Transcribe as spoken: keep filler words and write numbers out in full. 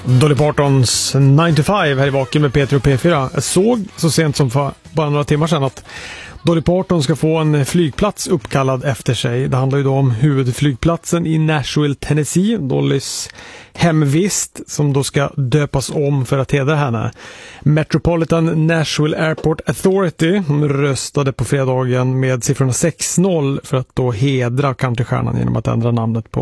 Dolly Partons nine to five här i Vaken med Peter och P fyra. Jag såg så sent som för bara några timmar sedan att Dolly Parton ska få en flygplats uppkallad efter sig. Det handlar ju då om huvudflygplatsen i Nashville, Tennessee, Dollys hemvist, som då ska döpas om för att hedra henne. Metropolitan Nashville Airport Authority röstade på fredagen med siffrorna sex noll för att då hedra countrystjärnan genom att ändra namnet på